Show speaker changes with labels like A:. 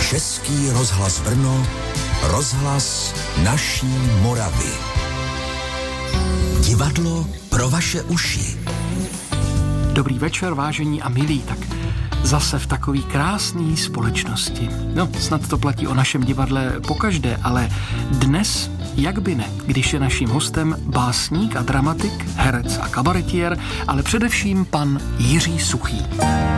A: Český rozhlas Brno, rozhlas naší Moravy. Divadlo pro vaše uši.
B: Dobrý večer, vážení a milí, tak zase v takový krásný společnosti. No, snad to platí o našem divadle pokaždé, ale dnes, jak by ne, když je naším hostem básník a dramatik, herec a kabaretier, ale především pan Jiří Suchý.